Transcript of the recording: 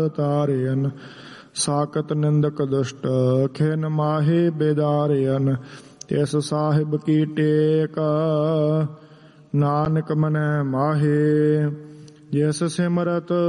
ਤਾਰਿਅਨ ਸਾਕਤ ਨਿੰਦਕ ਦੁਸ਼ਟ ਖਿਨ ਮਾਹੇ ਬੇਦਾਰਿਅਨ ਤਿਸ ਸਾਹਿਬ ਕੀ ਟੇਕ ਨਾਨਕ ਮਨੈ ਮਾਹੇ ਜਿਸ ਸਿਮਰਤ